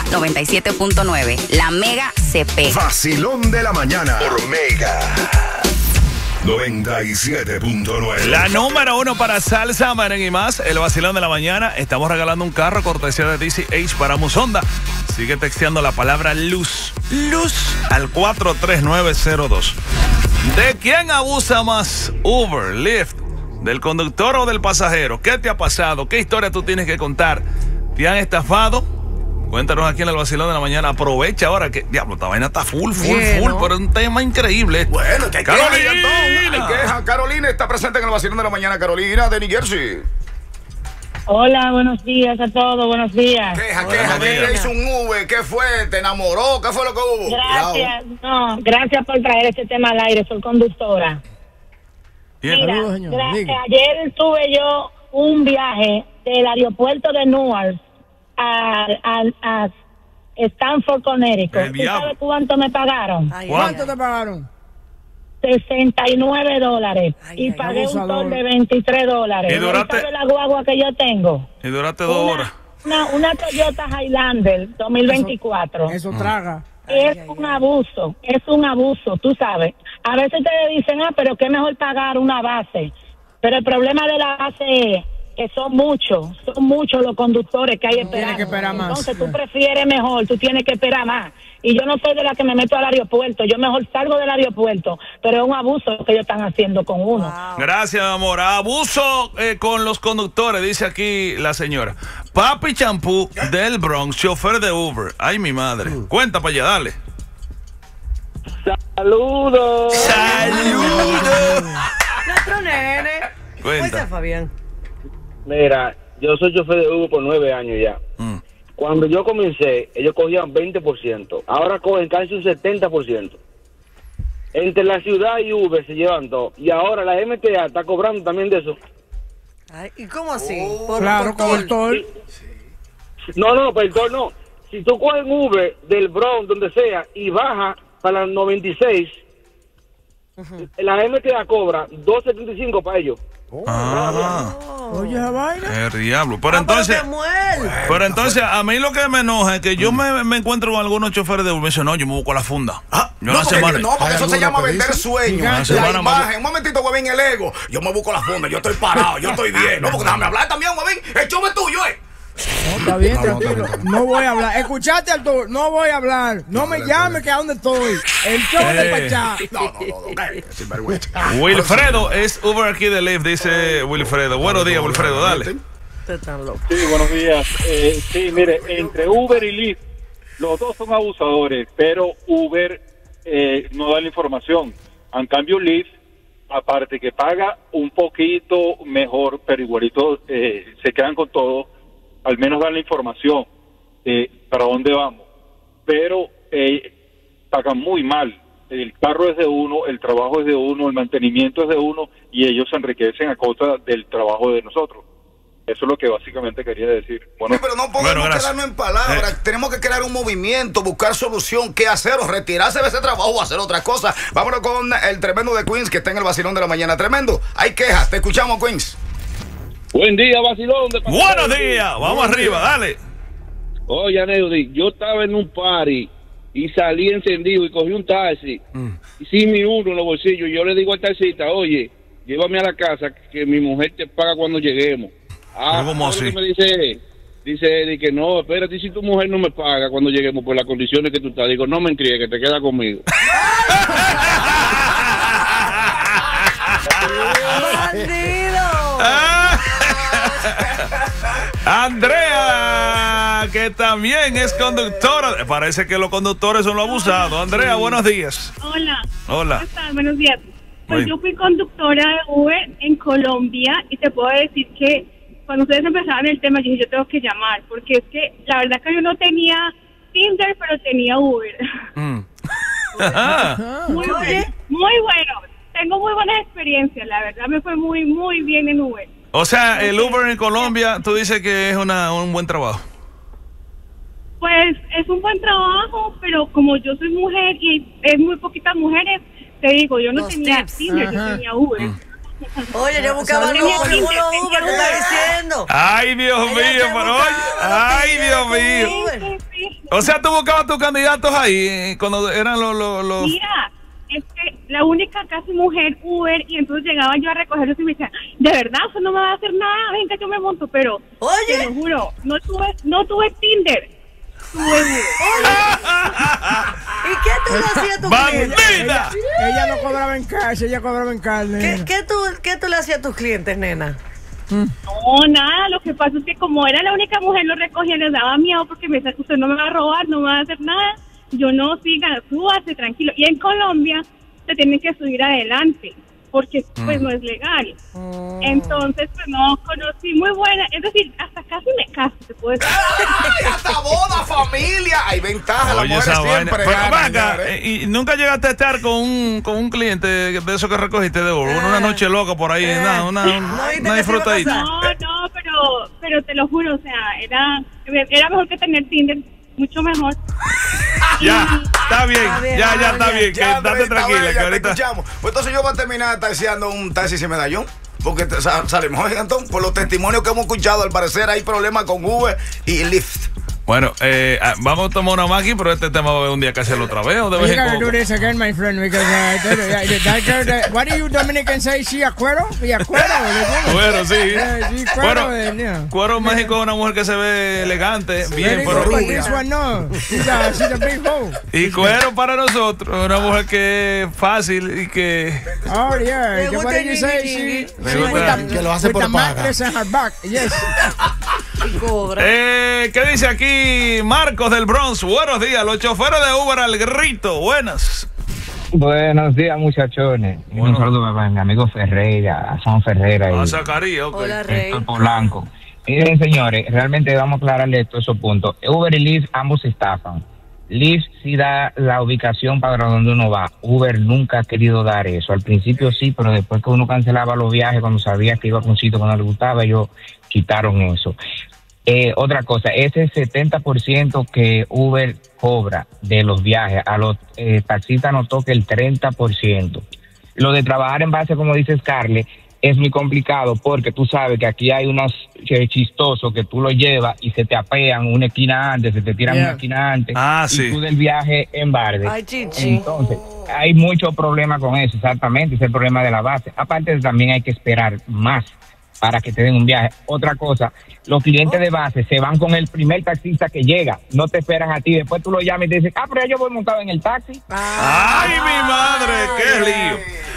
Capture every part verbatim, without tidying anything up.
noventa y siete punto nueve. La Mega se pega. Vacilón de la mañana por Mega noventa y siete punto nueve. La número uno para salsa, merengue y más. El vacilón de la mañana. Estamos regalando un carro cortesía de D C H para Musonda. Sigue texteando la palabra luz. Luz al cuatro tres nueve cero dos. ¿De quién abusa más? Uber, Lyft, ¿del conductor o del pasajero? ¿Qué te ha pasado? ¿Qué historia tú tienes que contar? ¿Te han estafado? Cuéntanos aquí en el vacilón de la mañana. Aprovecha ahora que, diablo, esta vaina está full, full, Bien, full, ¿no? Pero es un tema increíble. Bueno, que Carolina. Carolina. Queja. Carolina está presente en el vacilón de la mañana. Carolina de New Jersey. Hola, buenos días a todos, buenos días. Queja, queja. ¿Quién te hizo un Uber? ¿Qué fue? ¿Te enamoró? ¿Qué fue lo que hubo? Gracias, no, gracias por traer este tema al aire. Soy conductora. Bien. Mira, Saludos, señor. gracias. Ayer tuve yo un viaje del aeropuerto de Newark a, a, a Stanford, Connecticut. ¿Tú sabes cuánto me pagaron? Ay, ¿Cuánto ay, te pagaron? sesenta y nueve dólares. Ay, y ay, pagué un toll de veintitrés dólares. ¿Y duraste, ¿Sabes la guagua que yo tengo? Y duraste dos una, horas. Una, una Toyota Highlander dos mil veinticuatro. Eso, eso traga. Es ay, un ay, abuso, es un abuso, tú sabes. A veces te dicen, ah, pero qué mejor pagar una base. Pero el problema de la base es que son muchos, son muchos los conductores que hay esperando. Tienes que esperar más. Entonces tú prefieres mejor, tú tienes que esperar más. Y yo no soy de la que me meto al aeropuerto, yo mejor salgo del aeropuerto, pero es un abuso lo que ellos están haciendo con uno. Wow. Gracias, amor. Abuso eh, con los conductores, dice aquí la señora. Papi Champú del Bronx, chofer de Uber. Ay, mi madre. Cuenta para allá, dale. Saludos. Saludos. Nuestro nene. Cuenta. Cuenta, Fabián. Mira, yo soy chofer de Uber por nueve años ya. Mm. Cuando yo comencé, ellos cogían veinte por ciento. Ahora cogen casi un setenta por ciento. Entre la ciudad y Uber se llevan dos. Y ahora la M T A está cobrando también de eso. Ay, ¿y cómo así? Oh, ¿Por, claro, por con el toll. Sí. No, no, por el toll no. Si tú coges un Uber del Bronx, donde sea, y baja para la noventa y seis, uh-huh, la M T A cobra dos setenta y cinco para ellos. Oh. Ah. Oye, esa vaina. El diablo. Pero ah, entonces, bueno, pero entonces, a mí lo que me enoja es que yo me, me encuentro con algunos choferes de Uber y me dicen, no, yo me busco la funda. Ah, yo no, no, porque, no, porque eso se llama vender sueños. La semana imagen. Un momentito, huevín, el ego. Yo me busco la funda, yo estoy parado, yo estoy bien. No, porque déjame hablar también, huevín. El show es tuyo, eh. No, está bien, no, tranquilo. No, no voy a hablar. Escuchaste, Arturo. No voy a hablar. No, no me llames, que a dónde estoy. El show eh. de Pachá. No, no, no, no. Eh, sinvergüenza. Wilfredo es Uber aquí de Lyft, dice Wilfredo. Buenos días, Wilfredo, dale. Sí, buenos días. Eh, sí, mire, entre Uber y Lyft, los dos son abusadores, pero Uber eh, no da la información. En cambio, Lyft, aparte que paga un poquito mejor, pero igualito eh, se quedan con todo. Al menos dan la información de para dónde vamos, pero eh, pagan muy mal. El carro es de uno, el trabajo es de uno, el mantenimiento es de uno, y ellos se enriquecen a costa del trabajo de nosotros. Eso es lo que básicamente quería decir. Bueno, sí, pero no podemos bueno, quedarnos en palabras. Eh. Tenemos que crear un movimiento, buscar solución, qué hacer, o retirarse de ese trabajo o hacer otra cosa. Vámonos con el tremendo de Queens que está en el vacilón de la mañana. Tremendo, hay quejas, te escuchamos, Queens. Buen día, vacilón. De Buenos días, vamos Buen arriba, día. Dale. Oye, Neudi, yo estaba en un party y salí encendido y cogí un taxi mm. y sin mi uno en los bolsillos. Yo le digo al taxista, oye, llévame a la casa que mi mujer te paga cuando lleguemos. Ah, ¿cómo así? Me dice, dice Eddie que no, espérate, si tu mujer no me paga cuando lleguemos por las condiciones que tú estás. Digo, no me engríes, que te queda conmigo. Andrea, que también es conductora. Parece que los conductores son los abusados. Andrea, buenos días. Hola. Hola. ¿Cómo estás? Buenos días. Pues Muy. yo fui conductora de Uber en Colombia y te puedo decir que cuando ustedes empezaban el tema, yo dije, yo tengo que llamar, porque es que la verdad que yo no tenía Tinder, pero tenía Uber. Mm. Muy bueno, muy bueno. Tengo muy buenas experiencias, la verdad me fue muy, muy bien en Uber. O sea, el Uber en Colombia, tú dices que es una, un buen trabajo. Pues es un buen trabajo, pero como yo soy mujer y es muy poquitas mujeres, te digo, yo no Los tenía tips. Tinder, Ajá. yo tenía Uber. Mm. Oye, yo buscaba novio, Uber, ¿qué está diciendo? Ay, Dios mío, pero oye, ay, Dios mío. Sí, sí, sí. O sea, tú buscabas tus candidatos ahí eh, cuando eran los... los, los... Mira, es que la única casi mujer Uber, y entonces llegaba yo a recogerlos y me decía, de verdad, eso no me va a hacer nada, venga, yo me monto, pero Oye. te lo juro, no tuve, no tuve Tinder, tuve Uber. ¿Y qué tú le hacías a tus clientes? ¡Bandida! Ella, ella no cobraba en cash, ella cobraba en carne. ¿Qué, qué, tú, ¿Qué tú le hacías a tus clientes, nena? No, nada, lo que pasa es que como era la única mujer, lo recogía, les daba miedo porque me decía, usted no me va a robar, no me va a hacer nada. Yo no, siga, súbase, tranquilo. Y en Colombia se tienen que subir adelante, porque pues Mm. no es legal. Entonces, pues no, conocí muy buena, es decir, hasta casi me caso, se puede decir. ¡Ay, hasta boda, familia! Hay ventaja, las Oye, mujeres esa vaina. siempre Pero, ganan, venga, señores. eh, y nunca llegaste a estar con un, con un cliente de esos que recogiste de Uber, una noche loca por ahí, nada, una, una, No, ¿viste una que se iba a disfrutadita. No, no, pero, pero te lo juro, o sea, era, era mejor que tener Tinder, mucho mejor. Ya, está bien, Está bien, ya, ya está está bien, que Ya, date Andreita, tranquila, bella, que te ahorita... escuchamos. Pues entonces yo voy a terminar taxiando un taxi sin medallón. Porque te- sa- salimos, oigan, entonces, por los testimonios que hemos escuchado, al parecer hay problemas con Uber y Lyft. Bueno, eh, ah, vamos a tomar una más aquí, pero este tema va a haber un día que hacerlo otra vez o de You vez en gotta do cuando. this again, my friend, because uh, I tell you, yeah, that girl, that- what do you Dominican say? She a cuero? Y a cuero. Bueno, sí. Yeah, sí, cuero. Bueno, eh, yeah. Cuero en México es una mujer que se ve elegante, bien, Very pero good, but rubia. this one no. She's a, she's a big hoe. Y Cuero para nosotros, una mujer que es fácil y que... Oh, yeah. Le What gusta did you el say? ñiqui, She, Me she gusta. with the, Que lo hace with por the paga. mattress in her back. Yes. Y cobra. Eh, ¿qué dice aquí Marcos del Bronx? Buenos días, los choferes de Uber al grito, buenas. Buenos días, muchachones. Y Bueno. Un saludo a mi amigo Ferreira, a Son Ferreira y A Zacarías, ok. Hola, Rey. Héctor Polanco. Miren, señores, realmente vamos a aclararle todos esos puntos. Uber y Lyft ambos se estafan. Lyft sí da la ubicación para donde uno va. Uber nunca ha querido dar eso. Al principio sí, pero después que uno cancelaba los viajes cuando sabía que iba a un sitio que no le gustaba, ellos quitaron eso. Eh, otra cosa, ese setenta por ciento que Uber cobra de los viajes, a los eh, taxistas nos toca el treinta por ciento. Lo de trabajar en base, como dice Scarlett, es muy complicado porque tú sabes que aquí hay unos eh, chistosos que tú lo llevas y se te apean una esquina antes, se te tiran Yeah. una esquina antes Ah, y sí. tú del viaje en barde. Ay, chichi. Entonces, hay mucho problema con eso, exactamente, es el problema de la base. Aparte, también hay que esperar más para que te den un viaje. Otra cosa, los clientes de base se van con el primer taxista que llega, no te esperan a ti, después tú lo llamas y te dices, ah, pero ya yo voy montado en el taxi. ¡Ay, mi madre! ¡Qué lío!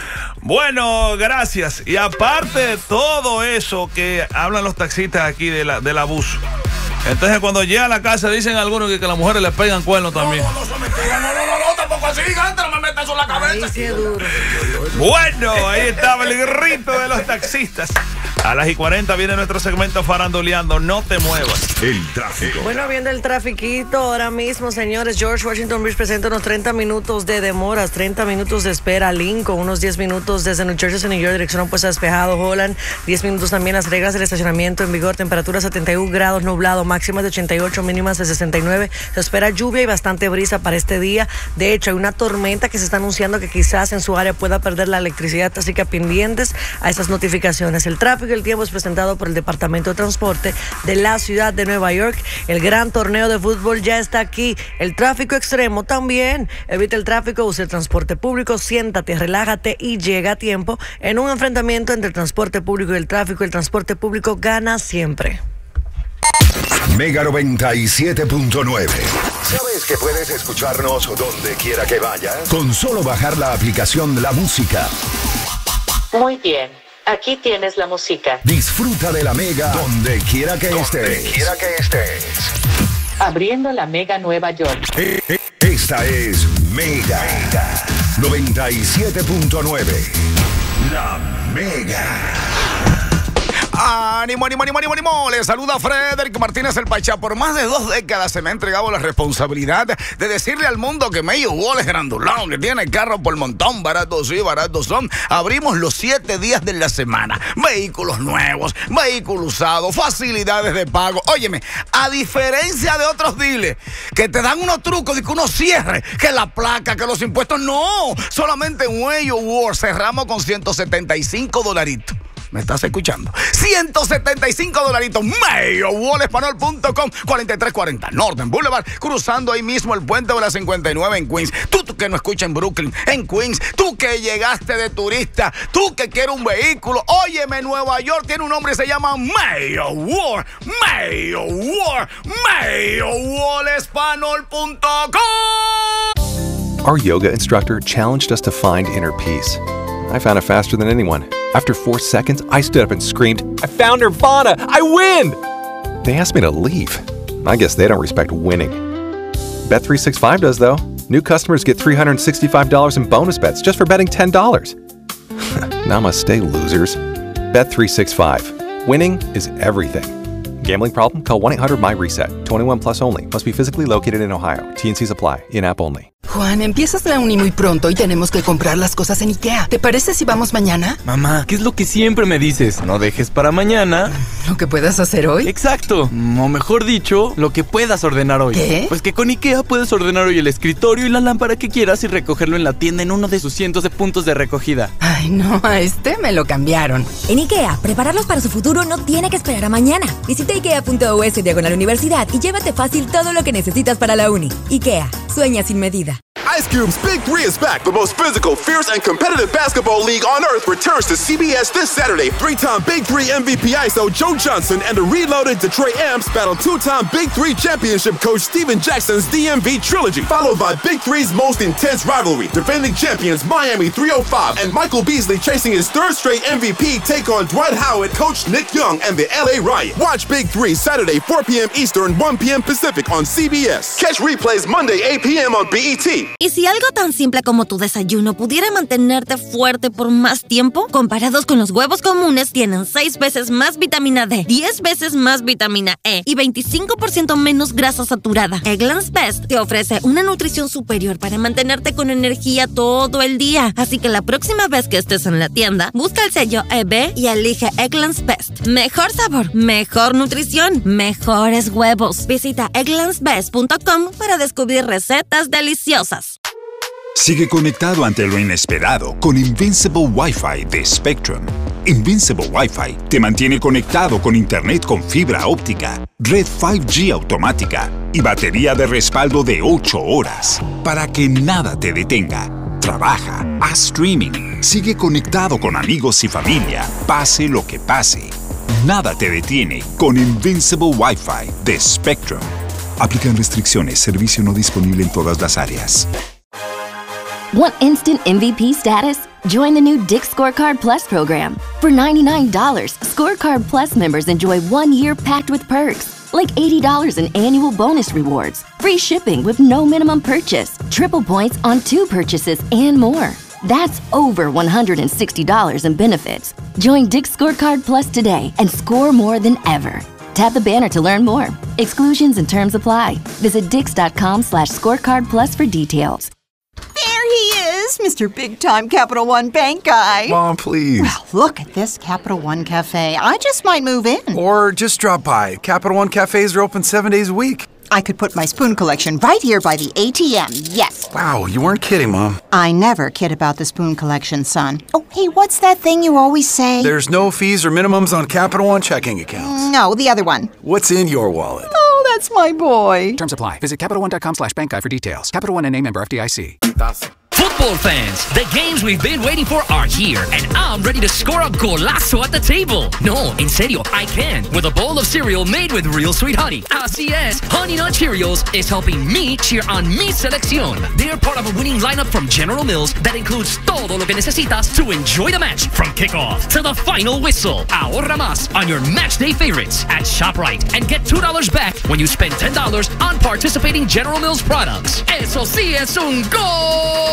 Bueno, gracias. Y aparte de todo eso que hablan los taxistas aquí de la, del abuso, entonces cuando llega a la casa dicen algunos que, que las mujeres les pegan cuernos también. No, no, no, mentira, no, no, no, no, tampoco así, gigante, no me metas eso en la Ahí cabeza. sí es duro. Bueno, ahí estaba el grito de los taxistas. A las y cuarenta viene nuestro segmento faranduleando. No te muevas. El tráfico. Bueno, viendo el trafiquito ahora mismo, señores. George Washington Bridge presenta unos treinta minutos de demoras, treinta minutos de espera. Lincoln, unos diez minutos desde New Jersey a New York, dirección opuesta despejado. Holland, diez minutos también. Las reglas del estacionamiento en vigor. Temperatura setenta y un grados, nublado, máximas de ochenta y ocho, mínimas de sesenta y nueve. Se espera lluvia y bastante brisa para este día. De hecho, hay una tormenta que se está anunciando que quizás en su área pueda perder la electricidad, así que pendientes a estas notificaciones. El tráfico y el tiempo es presentado por el Departamento de Transporte de la ciudad de Nueva York. El gran torneo de fútbol ya está aquí. El tráfico extremo también. Evita el tráfico, usa el transporte público, siéntate, relájate y llega a tiempo. En un enfrentamiento entre el transporte público y el tráfico, el transporte público gana siempre. Mega noventa y siete punto nueve. ¿Sabes que puedes escucharnos donde quiera que vayas? Con solo bajar la aplicación de La Música. Muy bien, aquí tienes la música. Disfruta de la Mega donde quiera que estés. Donde quiera que estés. Abriendo la Mega Nueva York. Eh, eh, Esta es Mega noventa y siete punto nueve. La Mega. Ánimo, ánimo, ánimo, ánimo, ánimo. Le saluda Frederick Martínez el Pachá. Por más de dos décadas se me ha entregado la responsabilidad de decirle al mundo que Mayo Wall es grandulón, que tiene carro por montón, baratos sí, baratos son. Abrimos los siete días de la semana. Vehículos nuevos, vehículos usados, facilidades de pago. Óyeme, a diferencia de otros dealers que te dan unos trucos de que uno cierre, que la placa, que los impuestos, no. Solamente en Mayo Wall cerramos con ciento setenta y cinco dolaritos. ¿Me estás escuchando? ciento setenta y cinco dolaritos. mayo wall español punto com, cuarenta y tres cuarenta Northern Boulevard, cruzando ahí mismo el puente de la cincuenta y nueve en Queens. Tú, tú que no escuchas en Brooklyn, en Queens. Tú que llegaste de turista. Tú que quieres un vehículo. Óyeme, Nueva York tiene un nombre y se llama mayo wall. mayo wall. mayo wall español punto com. Our yoga instructor challenged us to find inner peace. I found it faster than anyone. After four seconds, I stood up and screamed, I found Nirvana! I win! They asked me to leave. I guess they don't respect winning. Bet three sixty-five does, though. New customers get three hundred sixty-five dollars in bonus bets just for betting ten dollars. Namaste, losers. Bet three sixty-five. Winning is everything. Gambling problem? Call one eight hundred my reset. twenty-one plus only. Must be physically located in Ohio. T and Cs apply. In-app only. Juan, empiezas la uni muy pronto y tenemos que comprar las cosas en IKEA. ¿Te parece si vamos mañana? Mamá, ¿qué es lo que siempre me dices? No dejes para mañana ¿lo que puedas hacer hoy? Exacto, o mejor dicho, lo que puedas ordenar hoy. ¿Qué? Pues que con IKEA puedes ordenar hoy el escritorio y la lámpara que quieras y recogerlo en la tienda en uno de sus cientos de puntos de recogida. Ay, no, a este me lo cambiaron. En IKEA, prepararlos para su futuro no tiene que esperar a mañana. Visita ikea punto u s diagonal universidad y llévate fácil todo lo que necesitas para la uni. IKEA, sueña sin medida. Ice Cube's Big Three is back. The most physical, fierce, and competitive basketball league on earth returns to C B S this Saturday. Three-time Big Three M V P I S O Joe Johnson and the reloaded Detroit Amps battle two-time Big Three championship coach Steven Jackson's D M V trilogy, followed by Big Three's most intense rivalry. Defending champions Miami three oh five and Michael Beasley chasing his third straight M V P take on Dwight Howard, Coach Nick Young, and the L A Riot. Watch Big Three Saturday four p.m. Eastern, one p.m. Pacific on C B S. Catch replays Monday eight p.m. on B E T. ¿Y si algo tan simple como tu desayuno pudiera mantenerte fuerte por más tiempo? Comparados con los huevos comunes, tienen seis veces más vitamina D, diez veces más vitamina E y veinticinco por ciento menos grasa saturada. Eggland's Best te ofrece una nutrición superior para mantenerte con energía todo el día. Así que la próxima vez que estés en la tienda, busca el sello E B y elige Eggland's Best. Mejor sabor, mejor nutrición, mejores huevos. Visita egglands best punto com para descubrir recetas deliciosas. Sigue conectado ante lo inesperado con Invincible Wi-Fi de Spectrum. Invincible Wi-Fi te mantiene conectado con internet con fibra óptica, red cinco G automática y batería de respaldo de ocho horas para que nada te detenga. Trabaja, haz streaming, sigue conectado con amigos y familia, pase lo que pase. Nada te detiene con Invincible Wi-Fi de Spectrum. Aplican restricciones, servicio no disponible en todas las áreas. Want instant M V P status? Join the new Dick's Scorecard Plus program. For ninety-nine dollars, Scorecard Plus members enjoy one year packed with perks, like eighty dollars in annual bonus rewards, free shipping with no minimum purchase, triple points on two purchases, and more. That's over one hundred sixty dollars in benefits. Join Dick's Scorecard Plus today and score more than ever. Tap the banner to learn more. Exclusions and terms apply. Visit dix.com slash scorecard plus for details. There he is, Mister Big Time Capital One Bank guy. Mom, please. Well, look at this Capital One Cafe. I just might move in. Or just drop by. Capital One cafes are open seven days a week. I could put my spoon collection right here by the A T M, yes. Wow, you weren't kidding, Mom. I never kid about the spoon collection, son. Oh, hey, what's that thing you always say? There's no fees or minimums on Capital One checking accounts. No, the other one. What's in your wallet? Oh, that's my boy. Terms apply. Visit CapitalOne.com slash bank guide for details. Capital One N A member F D I C. Football fans, the games we've been waiting for are here, and I'm ready to score a golazo at the table. No, en serio, I can, with a bowl of cereal made with real sweet honey. Así es, Honey Nut Cheerios is helping me cheer on mi selección. They're part of a winning lineup from General Mills that includes todo lo que necesitas to enjoy the match, from kickoff to the final whistle. Ahorra más on your match day favorites at ShopRite and get two dollars back when you spend ten dollars on participating General Mills products. Eso sí es un gol!